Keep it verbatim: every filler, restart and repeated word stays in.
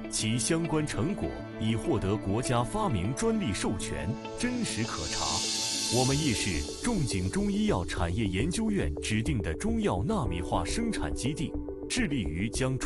其相关成果已获得国家发明专利授权，真实可查。我们亦是仲景中医药产业研究院指定的中药纳米化生产基地，致力于将